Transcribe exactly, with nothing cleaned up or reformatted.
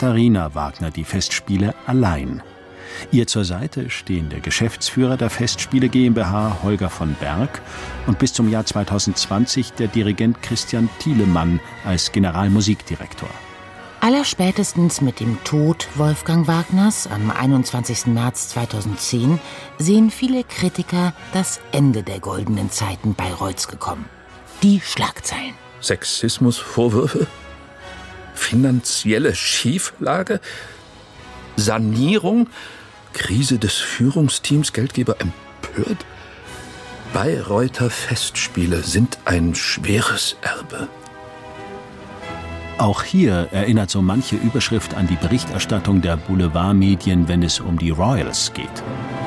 Katharina Wagner die Festspiele allein. Ihr zur Seite stehen der Geschäftsführer der Festspiele GmbH, Holger von Berg, und bis zum Jahr zweitausendzwanzig der Dirigent Christian Thielemann als Generalmusikdirektor. Allerspätestens mit dem Tod Wolfgang Wagners am einundzwanzigsten März zweitausendzehn sehen viele Kritiker das Ende der goldenen Zeiten Bayreuths gekommen. Die Schlagzeilen. Sexismusvorwürfe? Finanzielle Schieflage? Sanierung? Krise des Führungsteams? Geldgeber empört? Bayreuther Festspiele sind ein schweres Erbe. Auch hier erinnert so manche Überschrift an die Berichterstattung der Boulevardmedien, wenn es um die Royals geht.